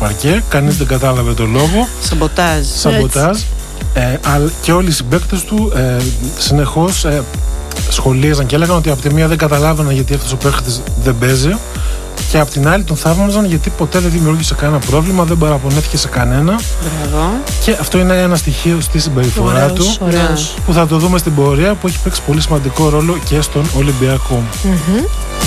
παρκέ. Κανείς δεν κατάλαβε το λόγο. Σαμποτάζ. Και όλοι οι συμπαίκτες του συνεχώς σχολίαζαν και έλεγαν ότι από τη μία δεν καταλάβαιναν γιατί αυτός ο παίκτης δεν παίζει, και από την άλλη τον θαύμαζαν γιατί ποτέ δεν δημιούργησε κανένα πρόβλημα, δεν παραπονέθηκε σε κανένα. Μπράβο. Και αυτό είναι ένα στοιχείο στη συμπεριφορά του, που θα το δούμε στην πορεία, που έχει παίξει πολύ σημαντικό ρόλο και στον Ολυμπιακό.